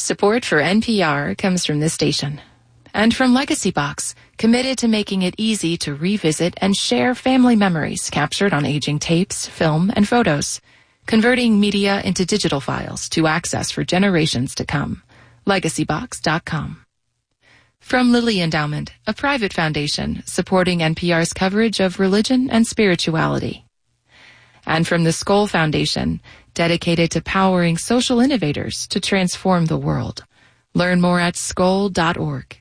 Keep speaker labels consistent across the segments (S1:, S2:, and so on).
S1: Support for NPR comes from this station. And from Legacy Box, committed to making it easy to revisit and share family memories captured on aging tapes, film, and photos. Converting media into digital files to access for generations to come. LegacyBox.com. From Lilly Endowment, a private foundation supporting NPR's coverage of religion and spirituality. And from the Skoll Foundation, dedicated to powering social innovators to transform the world. Learn more at skoll.org.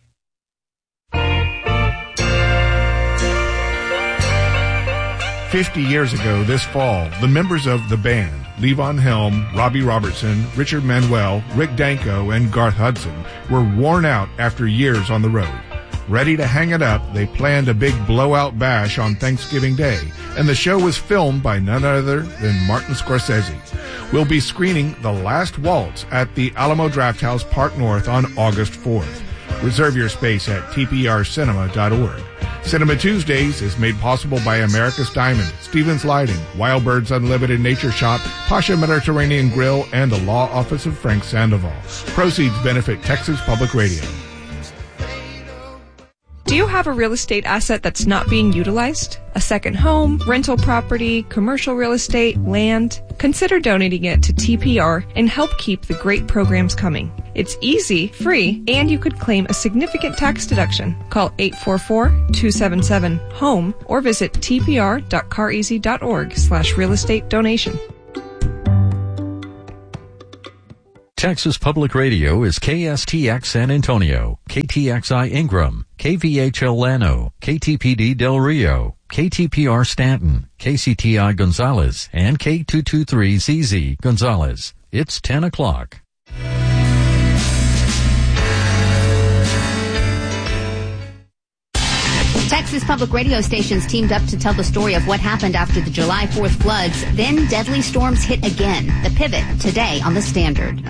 S2: 50 years ago this fall, the members of the band, Levon Helm, Robbie Robertson, Richard Manuel, Rick Danko, and Garth Hudson, were worn out after years on the road. Ready to hang it up, they planned a big blowout bash on Thanksgiving Day, and the show was filmed by none other than Martin Scorsese. We'll be screening The Last Waltz at the Alamo Drafthouse Park North on August 4th. Reserve your space at tprcinema.org. Cinema Tuesdays is made possible by America's Diamond, Stevens Lighting, Wild Birds Unlimited Nature Shop, Pasha Mediterranean Grill, and the Law Office of Frank Sandoval. Proceeds benefit Texas Public Radio.
S3: Do you have a real estate asset that's not being utilized? A second home, rental property, commercial real estate, land? Consider donating it to TPR and help keep the great programs coming. It's easy, free, and you could claim a significant tax deduction. Call 844-277-HOME or visit tpr.careasy.org/real estate donation.
S4: Texas Public Radio is KSTX San Antonio, KTXI Ingram, KVHL Llano, KTPD Del Rio, KTPR Stanton, KCTI Gonzales, and K223ZZ Gonzales. It's 10 o'clock.
S5: Texas public radio stations teamed up to tell the story of what happened after the July 4th floods. Then deadly storms hit again. The Pivot, today on The Standard.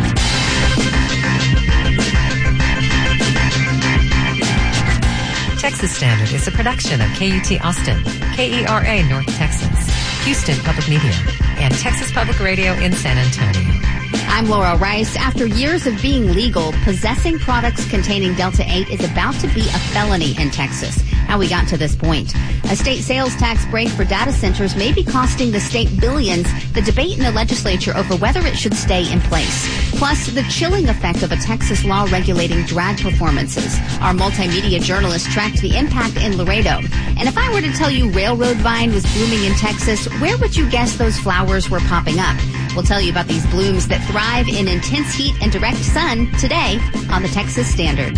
S6: Texas Standard is a production of KUT Austin, KERA North Texas, Houston Public Media, and Texas Public Radio in San Antonio.
S5: I'm Laura Rice. After years of being legal, possessing products containing Delta-8 is about to be a felony in Texas. How we got to this point. A state sales tax break for data centers may be costing the state billions. The debate in the legislature over whether it should stay in place. Plus, the chilling effect of a Texas law regulating drag performances. Our multimedia journalist tracked the impact in Laredo. And if I were to tell you railroad vine was blooming in Texas, where would you guess those flowers were popping up? We'll tell you about these blooms that thrive in intense heat and direct sun today on the Texas Standard.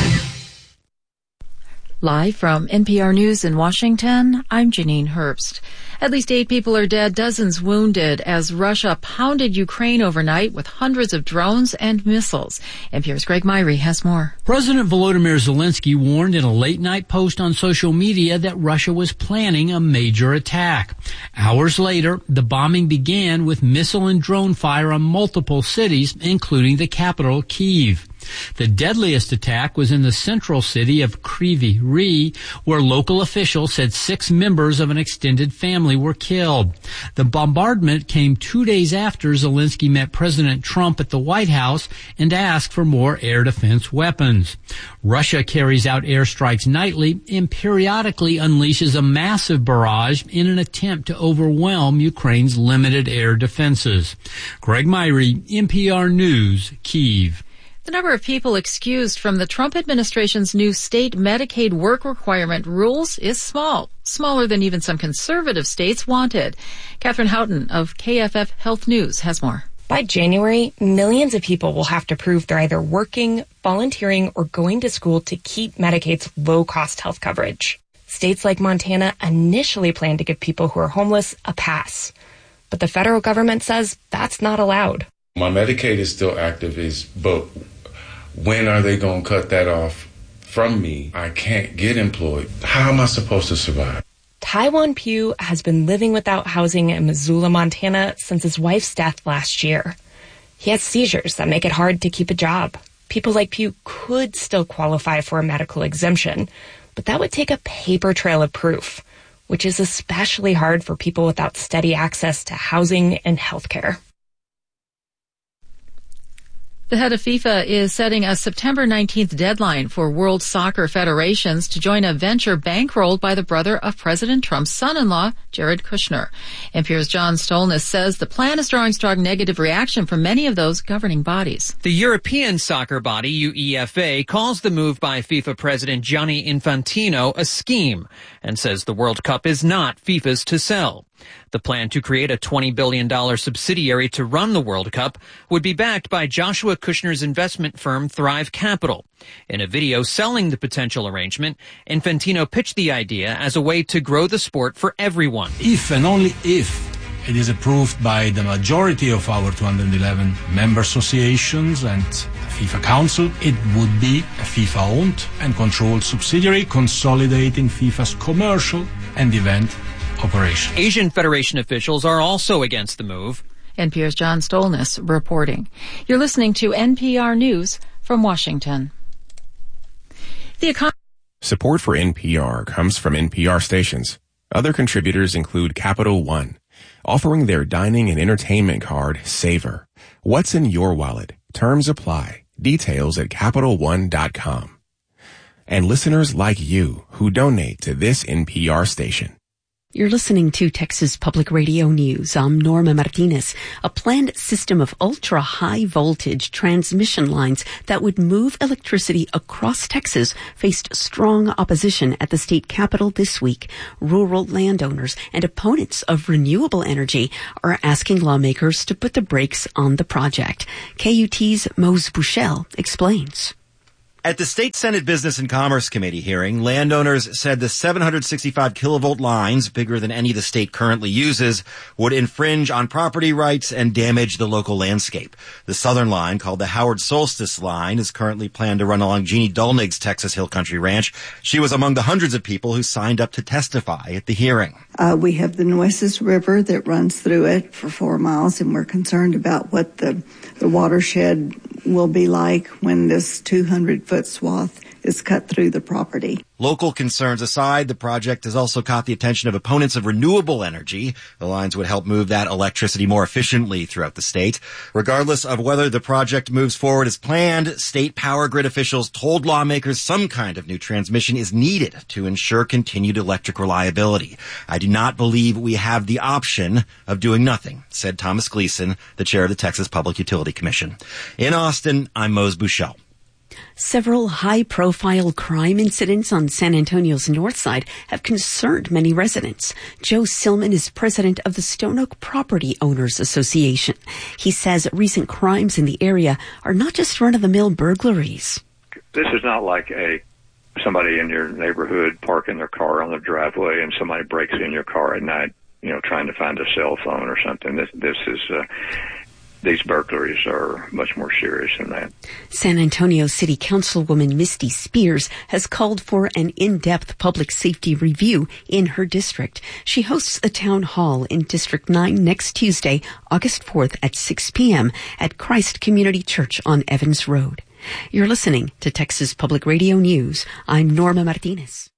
S7: Live from NPR News in Washington, I'm Janine Herbst. At least 8 people are dead, dozens wounded as Russia pounded Ukraine overnight with hundreds of drones and missiles. NPR's Greg Myrie has more.
S8: President Volodymyr Zelensky warned in a late-night post on social media that Russia was planning a major attack. Hours later, the bombing began with missile and drone fire on multiple cities, including the capital, Kyiv. The deadliest attack was in the central city of Kryvyi Rih, where local officials said 6 members of an extended family were killed. The bombardment came 2 days after Zelensky met President Trump at the White House and asked for more air defense weapons. Russia carries out airstrikes nightly and periodically unleashes a massive barrage in an attempt to overwhelm Ukraine's limited air defenses. Greg Myrie, NPR News, Kyiv.
S7: The number of people excused from the Trump administration's new state Medicaid work requirement rules is small, smaller than even some conservative states wanted. Catherine Houghton of KFF Health News has more.
S9: By January, millions of people will have to prove they're either working, volunteering, or going to school to keep Medicaid's low-cost health coverage. States like Montana initially planned to give people who are homeless a pass, but the federal government says that's not allowed.
S10: My Medicaid is still active, but when are they going to cut that off from me? I can't get employed. How am I supposed to survive?
S9: Taiwan Pugh has been living without housing in Missoula, Montana since his wife's death last year. He has seizures that make it hard to keep a job. People like Pugh could still qualify for a medical exemption, but that would take a paper trail of proof, which is especially hard for people without steady access to housing and health care.
S7: The head of FIFA is setting a September 19th deadline for World Soccer Federations to join a venture bankrolled by the brother of President Trump's son-in-law, Jared Kushner. NPR's John Stolness says the plan is drawing strong negative reaction from many of those governing bodies.
S11: The European soccer body, UEFA, calls the move by FIFA President Gianni Infantino a scheme and says the World Cup is not FIFA's to sell. The plan to create a $20 billion subsidiary to run the World Cup would be backed by Joshua Kushner's investment firm Thrive Capital. In a video selling the potential arrangement, Infantino pitched the idea as a way to grow the sport for everyone.
S12: If and only if it is approved by the majority of our 211 member associations and the FIFA Council, it would be a FIFA-owned and controlled subsidiary consolidating FIFA's commercial and event operations.
S11: Asian Federation officials are also against the move.
S7: NPR's John Stolness reporting. You're listening to NPR News from Washington.
S13: Support for NPR comes from NPR stations. Other contributors include Capital One, offering their dining and entertainment card, Savor. What's in your wallet? Terms apply. Details at CapitalOne.com. And listeners like you who donate to this NPR station.
S14: You're listening to Texas Public Radio News. I'm Norma Martinez. A planned system of ultra-high voltage transmission lines that would move electricity across Texas faced strong opposition at the state capitol this week. Rural landowners and opponents of renewable energy are asking lawmakers to put the brakes on the project. KUT's Mose Bushell explains.
S15: At the State Senate Business and Commerce Committee hearing, landowners said the 765 kilovolt lines, bigger than any the state currently uses, would infringe on property rights and damage the local landscape. The southern line, called the Howard Solstice Line, is currently planned to run along Jeannie Dolnig's Texas Hill Country Ranch. She was among the hundreds of people who signed up to testify at the hearing.
S16: We have the Nueces River that runs through it for 4 miles, and we're concerned about what the watershed will be like when this 200-foot swath is cut through the property.
S15: Local concerns aside, the project has also caught the attention of opponents of renewable energy. The lines would help move that electricity more efficiently throughout the state. Regardless of whether the project moves forward as planned, state power grid officials told lawmakers some kind of new transmission is needed to ensure continued electric reliability. I do not believe we have the option of doing nothing, said Thomas Gleason, the chair of the Texas Public Utility Commission. In Austin, I'm Mose Bushell.
S14: Several high-profile crime incidents on San Antonio's north side have concerned many residents. Joe Silman is president of the Stone Oak Property Owners Association. He says recent crimes in the area are not just run-of-the-mill burglaries.
S17: This is not like somebody in your neighborhood parking their car on the driveway and somebody breaks in your car at night, trying to find a cell phone or something. This is... These burglaries are much more serious than that.
S14: San Antonio City Councilwoman Misty Spears has called for an in-depth public safety review in her district. She hosts a town hall in District 9 next Tuesday, August 4th at 6 p.m. at Christ Community Church on Evans Road. You're listening to Texas Public Radio News. I'm Norma Martinez.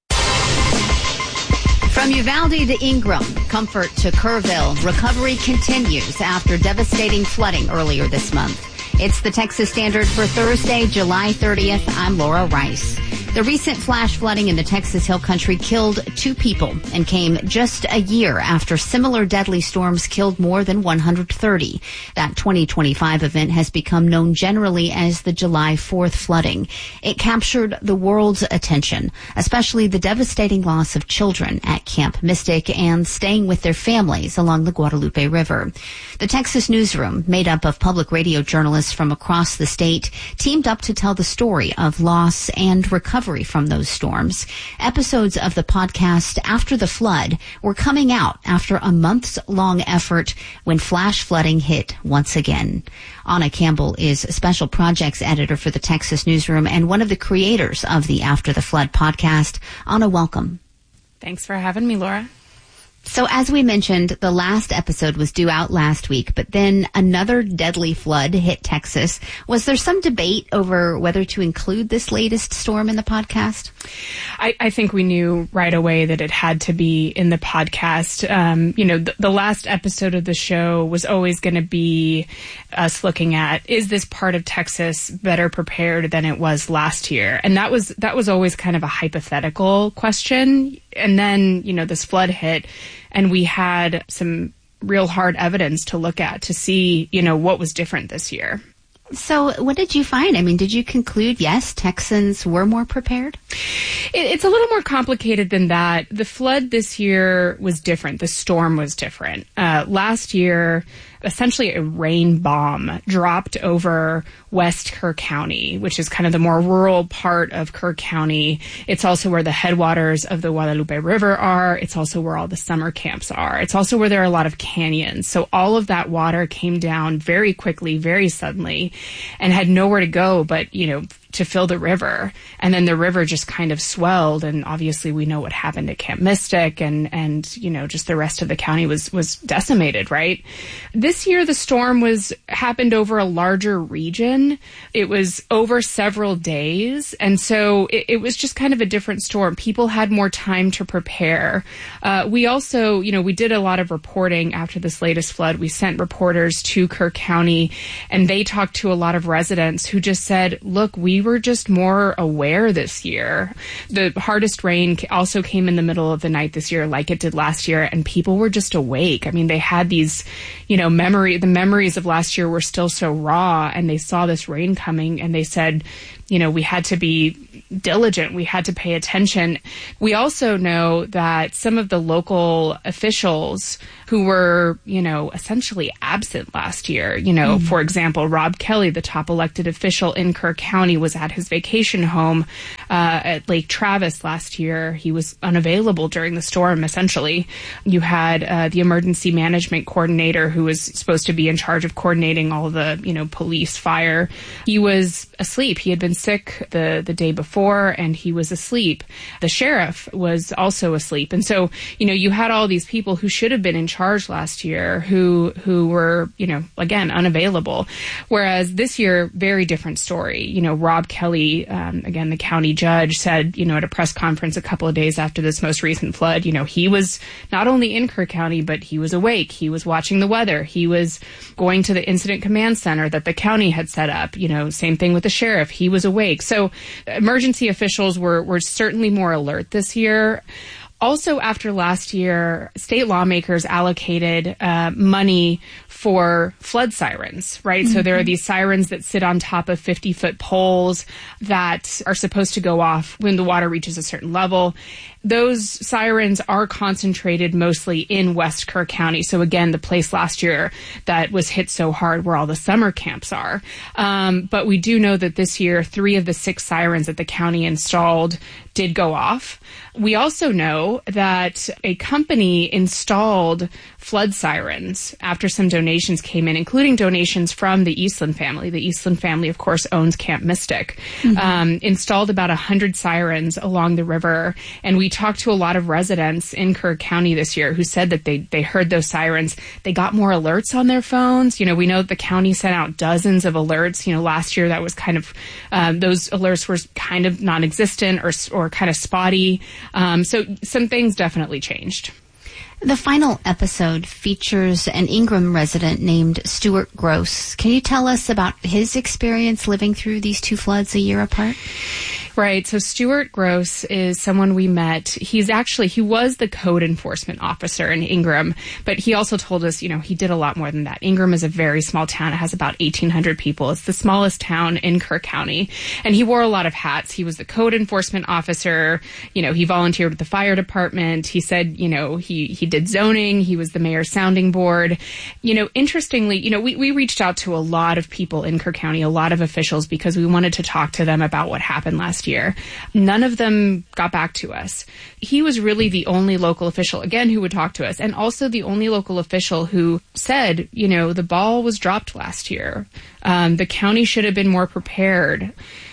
S5: From Uvalde to Ingram, Comfort to Kerrville, recovery continues after devastating flooding earlier this month. It's the Texas Standard for Thursday, July 30th. I'm Laura Rice. The recent flash flooding in the Texas Hill Country killed 2 people and came just a year after similar deadly storms killed more than 130. That 2025 event has become known generally as the July 4th flooding. It captured the world's attention, especially the devastating loss of children at Camp Mystic and staying with their families along the Guadalupe River. The Texas Newsroom, made up of public radio journalists from across the state, teamed up to tell the story of loss and recovery from those storms. Episodes of the podcast After the Flood were coming out after a months-long effort when flash flooding hit once again. Anna Campbell is special projects editor for the Texas Newsroom and one of the creators of the After the Flood podcast. Anna, welcome.
S18: Thanks for having me, Laura.
S5: So as we mentioned, the last episode was due out last week, but then another deadly flood hit Texas. Was there some debate over whether to include this latest storm in the podcast?
S18: I think we knew right away that it had to be in the podcast. The last episode of the show was always going to be us looking at, is this part of Texas better prepared than it was last year? And that was always kind of a hypothetical question. And then, this flood hit, and we had some real hard evidence to look at to see, what was different this year.
S5: So what did you find? I mean, did you conclude, yes, Texans were more prepared?
S18: It's a little more complicated than that. The flood this year was different. The storm was different. Last year, essentially a rain bomb dropped over West Kerr County, which is kind of the more rural part of Kerr County. It's also where the headwaters of the Guadalupe River are. It's also where all the summer camps are. It's also where there are a lot of canyons. So all of that water came down very quickly, very suddenly, and had nowhere to go but, to fill the river. And then the river just kind of swelled. And obviously we know what happened at Camp Mystic and just the rest of the county was decimated, right? This year, the storm happened over a larger region. It was over several days. And so it was just kind of a different storm. People had more time to prepare. We also, we did a lot of reporting after this latest flood. We sent reporters to Kerr County, and they talked to a lot of residents who just said, look, we were just more aware this year. The hardest rain also came in the middle of the night this year, like it did last year, and people were just awake. I mean, they had these, the memories of last year were still so raw, and they saw this rain coming, and they said, we had to be diligent. We had to pay attention. We also know that some of the local officials who were, essentially absent last year, for example, Rob Kelly, the top elected official in Kerr County, was at his vacation home at Lake Travis last year. He was unavailable during the storm, essentially. You had the emergency management coordinator who was supposed to be in charge of coordinating all the, police, fire. He was asleep. He had been sick the day before, and he was asleep. The sheriff was also asleep. And so, you had all these people who should have been in charge last year who were, again, unavailable. Whereas this year, very different story. Rob Kelly, again, the county judge, said, at a press conference a couple of days after this most recent flood, he was not only in Kerr County, but he was awake. He was watching the weather. He was going to the incident command center that the county had set up. Same thing with the sheriff. He was awake. So emergency officials were certainly more alert this year. Also, after last year, state lawmakers allocated money for flood sirens, right? Mm-hmm. So there are these sirens that sit on top of 50-foot poles that are supposed to go off when the water reaches a certain level. Those sirens are concentrated mostly in West Kerr County. So again, the place last year that was hit so hard where all the summer camps are. But we do know that this year, 3 of the 6 sirens that the county installed did go off. We also know that a company installed flood sirens after some donations came in, including donations from the Eastland family. The Eastland family, of course, owns Camp Mystic. Mm-hmm. Installed about 100 sirens along the river. And we talked to a lot of residents in Kerr County this year who said that they heard those sirens. They got more alerts on their phones. We know that the county sent out dozens of alerts. Last year that was kind of, those alerts were kind of non-existent or kind of spotty. So some things definitely changed.
S5: The final episode features an Ingram resident named Stuart Gross. Can you tell us about his experience living through these 2 floods a year apart?
S18: Right. So Stuart Gross is someone we met. He was the code enforcement officer in Ingram, but he also told us, he did a lot more than that. Ingram is a very small town. It has about 1,800 people. It's the smallest town in Kerr County. And he wore a lot of hats. He was the code enforcement officer. He volunteered with the fire department. He said, he did zoning. He was the mayor's sounding board. Interestingly, we reached out to a lot of people in Kerr County, a lot of officials, because we wanted to talk to them about what happened last year. None of them got back to us. He was really the only local official, again, who would talk to us, and also the only local official who said, the ball was dropped last year. The county should have been more prepared.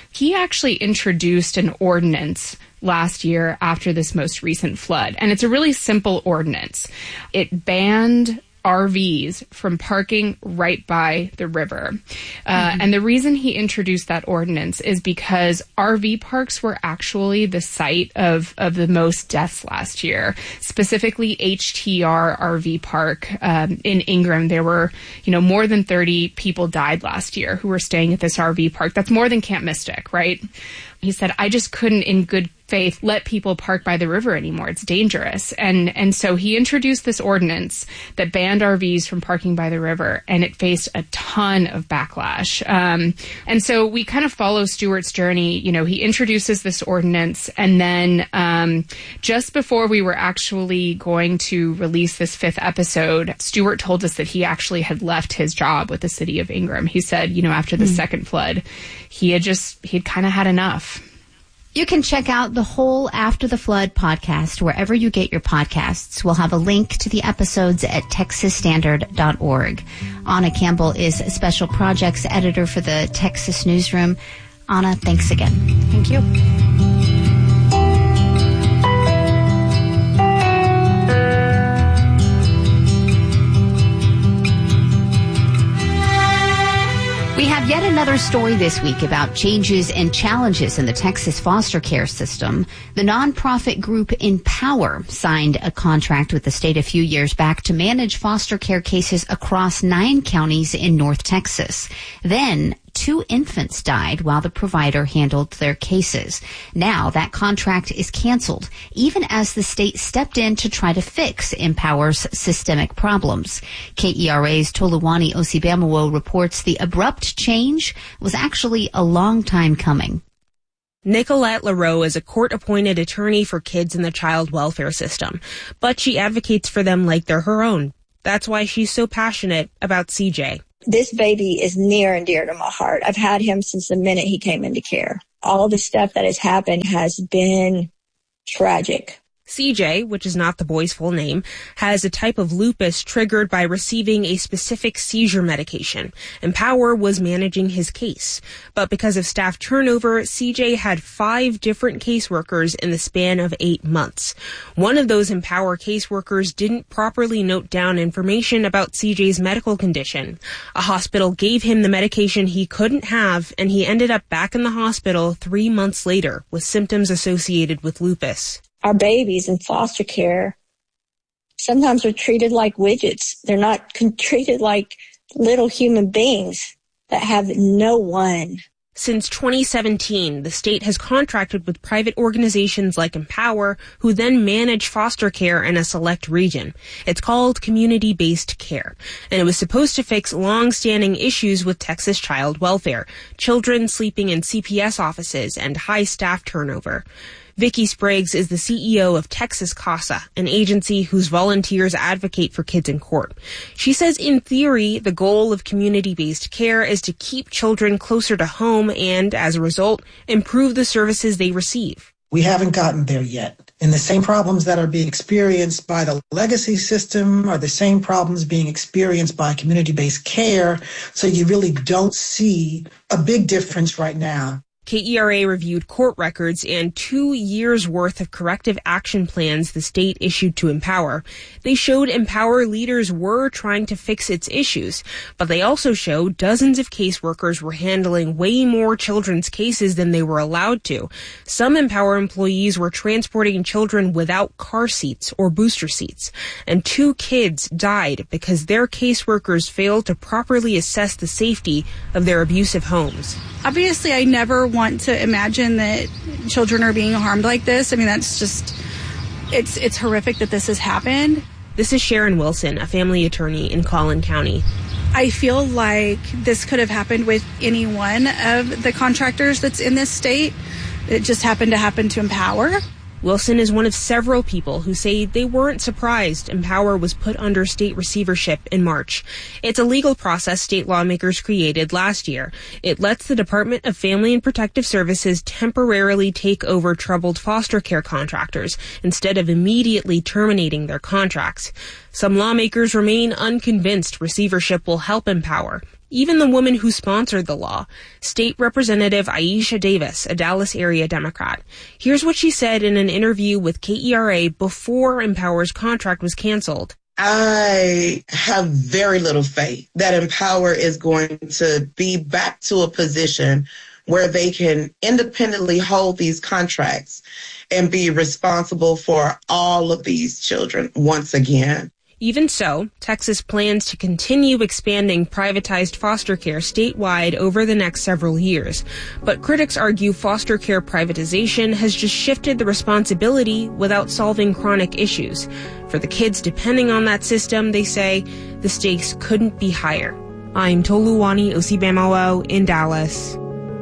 S18: He actually introduced an ordinance last year after this most recent flood. And it's a really simple ordinance. It banned RVs from parking right by the river. And the reason he introduced that ordinance is because RV parks were actually the site of the most deaths last year. Specifically, HTR RV Park in Ingram, there were, more than 30 people died last year who were staying at this RV park. That's more than Camp Mystic, right? He said, I just couldn't in good faith let people park by the river anymore. It's dangerous. And so he introduced this ordinance that banned RVs from parking by the river, and it faced a ton of backlash. And so we kind of follow Stuart's journey. He introduces this ordinance, and then just before we were actually going to release this 5th episode, Stuart told us that he actually had left his job with the city of Ingram. He said, after the second flood, he'd kind of had enough.
S5: You can check out the whole After the Flood podcast wherever you get your podcasts. We'll have a link to the episodes at texasstandard.org. Anna Campbell is Special Projects Editor for the Texas Newsroom. Anna, thanks again.
S18: Thank you.
S5: We have yet another story this week about changes and challenges in the Texas foster care system. The nonprofit group Empower signed a contract with the state a few years back to manage foster care cases across 9 counties in North Texas. Then 2 infants died while the provider handled their cases. Now that contract is canceled, even as the state stepped in to try to fix Empower's systemic problems. KERA's Toluwani Osibamowo reports the abrupt change was actually a long time coming.
S19: Nicolette LaRoe is a court-appointed attorney for kids in the child welfare system, but she advocates for them like they're her own. That's why she's so passionate about CJ.
S20: This baby is near and dear to my heart. I've had him since the minute he came into care. All the stuff that has happened has been tragic.
S19: CJ, which is not the boy's full name, has a type of lupus triggered by receiving a specific seizure medication. Empower was managing his case. But because of staff turnover, CJ had 5 different caseworkers in the span of 8 months. One of those Empower caseworkers didn't properly note down information about CJ's medical condition. A hospital gave him the medication he couldn't have, and he ended up back in the hospital 3 months later with symptoms associated with lupus.
S20: Our babies in foster care sometimes are treated like widgets. They're not treated like little human beings that have no one.
S19: Since 2017, the state has contracted with private organizations like Empower, who then manage foster care in a select region. It's called community-based care, and it was supposed to fix long-standing issues with Texas child welfare, children sleeping in CPS offices, and high staff turnover. Vicki Spriggs is the CEO of Texas CASA, an agency whose volunteers advocate for kids in court. She says in theory, the goal of community-based care is to keep children closer to home and, as a result, improve the services they receive.
S21: We haven't gotten there yet. And the same problems that are being experienced by the legacy system are the same problems being experienced by community-based care. So you really don't see a big difference right now.
S19: KERA reviewed court records and 2 years' worth of corrective action plans the state issued to Empower. They showed Empower leaders were trying to fix its issues, but they also showed dozens of caseworkers were handling way more children's cases than they were allowed to. Some Empower employees were transporting children without car seats or booster seats, and 2 kids died because their caseworkers failed to properly assess the safety of their abusive homes.
S22: Obviously, I never want to imagine that children are being harmed like this. I mean, that's just, it's horrific that this has happened.
S19: This is Sharon Wilson, a family attorney in Collin County.
S22: I feel like this could have happened with any one of the contractors that's in this state. It just happened to happen to Empower.
S19: Wilson is one of several people who say they weren't surprised Empower was put under state receivership in March. It's a legal process state lawmakers created last year. It lets the Department of Family and Protective Services temporarily take over troubled foster care contractors instead of immediately terminating their contracts. Some lawmakers remain unconvinced receivership will help Empower. even the woman who sponsored the law, State Representative Aisha Davis, a Dallas area Democrat. Here's what she said in an interview with KERA before Empower's contract was canceled.
S1: I have very little faith that Empower is going to be back to a position where they can independently hold these contracts and be responsible for all of these children once again.
S19: Even so, Texas plans to continue expanding privatized foster care statewide over the next several years. But critics argue foster care privatization has just shifted the responsibility without solving chronic issues. For the kids depending on that system, they say, the stakes couldn't be higher. I'm Toluwani Osibamawo in Dallas.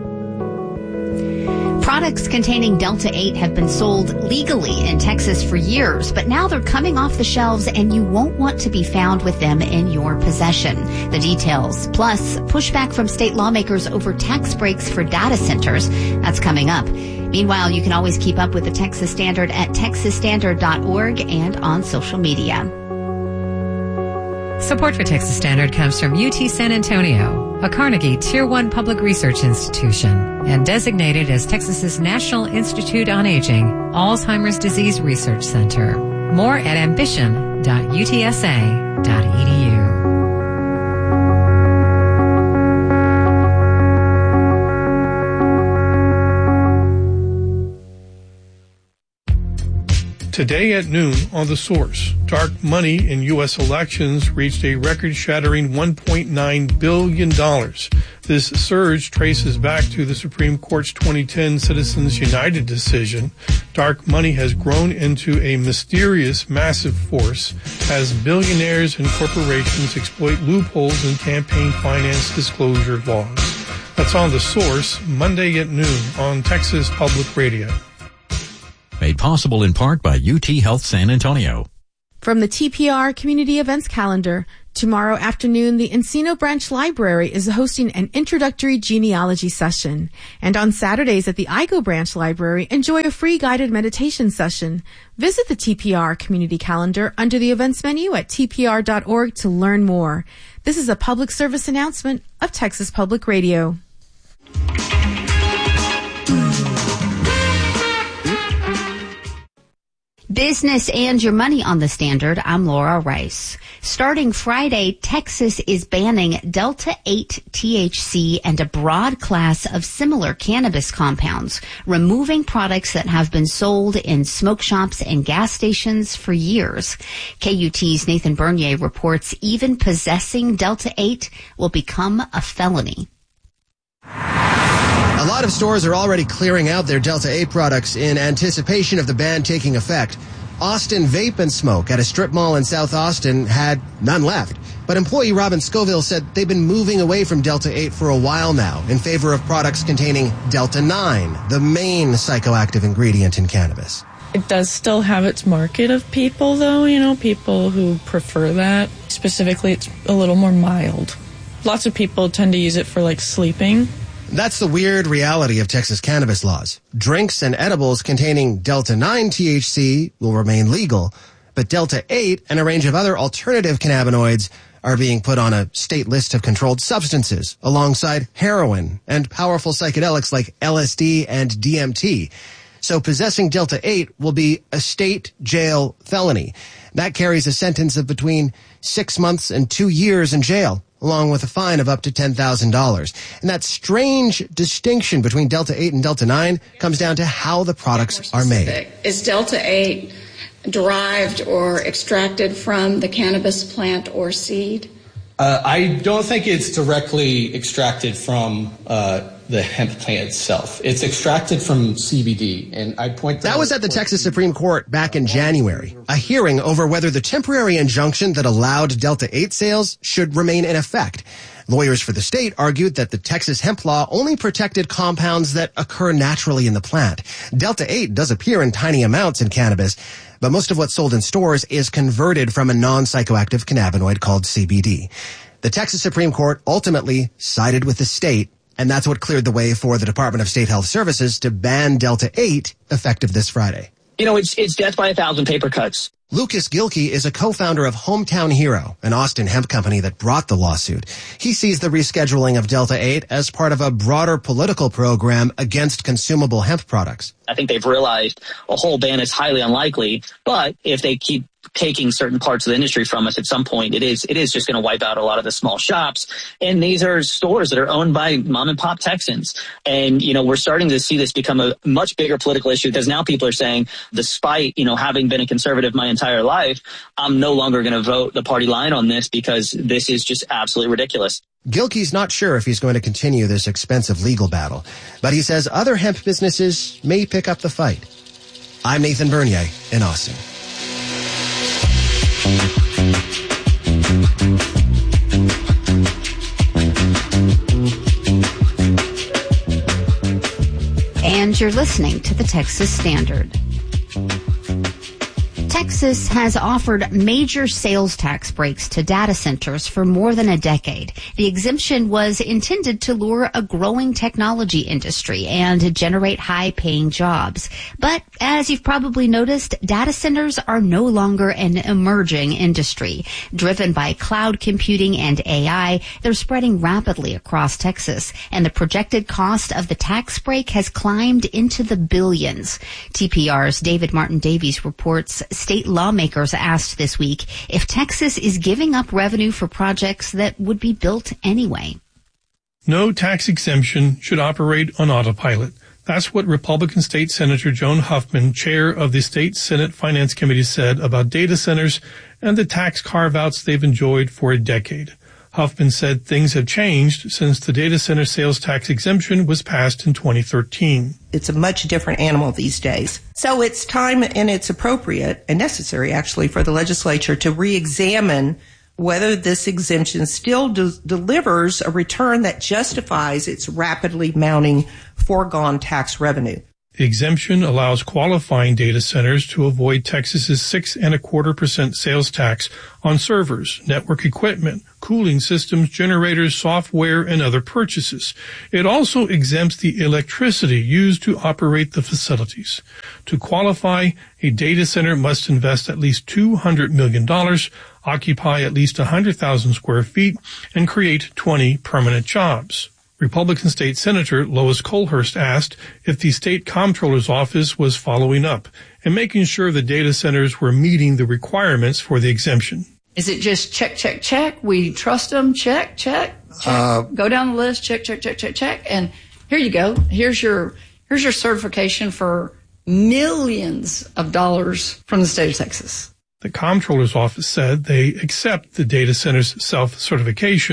S5: Products containing Delta 8 have been sold legally in Texas for years, but now they're coming off the shelves and you won't want to be found with them in your possession. The details, plus pushback from state lawmakers over tax breaks for data centers, that's coming up. Meanwhile, you can always keep up with the Texas Standard at texasstandard.org and on social media.
S6: Support for Texas Standard comes from UT San Antonio, a Carnegie Tier 1 public research institution, and designated as Texas's National Institute on Aging Alzheimer's Disease Research Center. More at ambition.utsa.edu.
S2: Today at noon on The Source, dark money in U.S. elections reached a record-shattering $1.9 billion. This surge traces back to the Supreme Court's 2010 Citizens United decision. Dark money has grown into a mysterious, massive force as billionaires and corporations exploit loopholes in campaign finance disclosure laws. That's on The Source, Monday at noon on Texas Public Radio.
S4: Made possible in part by UT Health San Antonio.
S23: From the TPR Community Events Calendar, tomorrow afternoon, the Encino Branch Library is hosting an introductory genealogy session. And on Saturdays at the Igo Branch Library, enjoy a free guided meditation session. Visit the TPR Community Calendar under the events menu at tpr.org to learn more. This is a public service announcement of Texas Public Radio.
S5: Business and your money on the Standard. I'm Laura Rice. Starting Friday, Texas is banning Delta 8 THC and a broad class of similar cannabis compounds, removing products that have been sold in smoke shops and gas stations for years. KUT's Nathan Bernier reports even possessing Delta 8 will become a felony.
S24: A lot of stores are already clearing out their Delta 8 products in anticipation of the ban taking effect. Austin Vape and Smoke at a strip mall in South Austin had none left. But employee Robin Scoville said they've been moving away from Delta 8 for a while now in favor of products containing Delta 9, the main psychoactive ingredient in cannabis.
S25: It does still have its market of people, though, people who prefer that. Specifically, it's a little more mild. Lots of people tend to use it for, sleeping.
S24: That's the weird reality of Texas cannabis laws. Drinks and edibles containing Delta 9 THC will remain legal, but Delta 8 and a range of other alternative cannabinoids are being put on a state list of controlled substances alongside heroin and powerful psychedelics like LSD and DMT. So possessing Delta 8 will be a state jail felony. That carries a sentence of between 6 months and 2 years in jail, along with a fine of up to $10,000. And that strange distinction between Delta 8 and Delta 9 comes down to how the products are made.
S26: Is Delta 8 derived or extracted from the cannabis plant or seed?
S27: I don't think it's directly extracted from the hemp plant itself. It's extracted from CBD, and I point
S24: that was at the Texas Supreme Court back in January, a hearing over whether the temporary injunction that allowed Delta 8 sales should remain in effect. Lawyers for the state argued that the Texas hemp law only protected compounds that occur naturally in the plant. Delta 8 does appear in tiny amounts in cannabis, but most of what's sold in stores is converted from a non-psychoactive cannabinoid called CBD. The Texas Supreme Court ultimately sided with the state, and that's what cleared the way for the Department of State Health Services to ban Delta 8 effective this Friday.
S28: It's death by 1,000 paper cuts.
S24: Lucas Gilkey is a co-founder of Hometown Hero, an Austin hemp company that brought the lawsuit. He sees the rescheduling of Delta 8 as part of a broader political program against consumable hemp products.
S3: I think they've realized a whole ban is highly unlikely, but if they keep taking certain parts of the industry from us at some point, it is just going to wipe out a lot of the small shops. And these are stores that are owned by mom and pop Texans. And, we're starting to see this become a much bigger political issue because now people are saying, despite, having been a conservative my entire life, I'm no longer going to vote the party line on this because this is just absolutely ridiculous.
S24: Gilkey's not sure if he's going to continue this expensive legal battle, but he says other hemp businesses may pick up the fight. I'm Nathan Bernier in Austin.
S5: And you're listening to the Texas Standard. Texas has offered major sales tax breaks to data centers for more than a decade. The exemption was intended to lure a growing technology industry and generate high-paying jobs. But as you've probably noticed, data centers are no longer an emerging industry. Driven by cloud computing and AI, they're spreading rapidly across Texas, and the projected cost of the tax break has climbed into the billions. TPR's David Martin Davies reports state lawmakers asked this week if Texas is giving up revenue for projects that would be built anyway.
S2: No tax exemption should operate on autopilot. That's what Republican State Senator Joan Huffman, chair of the State Senate Finance Committee, said about data centers and the tax carve-outs they've enjoyed for a decade. Huffman said things have changed since the data center sales tax exemption was passed in 2013.
S7: It's a much different animal these days. So it's time and it's appropriate and necessary, actually, for the legislature to re-examine whether this exemption still delivers a return that justifies its rapidly mounting foregone tax revenue.
S2: The exemption allows qualifying data centers to avoid Texas's 6.25% sales tax on servers, network equipment, cooling systems, generators, software, and other purchases. It also exempts the electricity used to operate the facilities. To qualify, a data center must invest at least $200 million, occupy at least 100,000 square feet, and create 20 permanent jobs. Republican State Senator Lois Colhurst asked if the state comptroller's office was following up and making sure the data centers were meeting the requirements for the exemption.
S8: Is it just check, check, check? We trust them, check, check, check. Go down the list, check, check, check, check, check. And here you go. Here's your certification for millions of dollars from the state of Texas.
S2: The comptroller's office said they accept the data center's self-certification.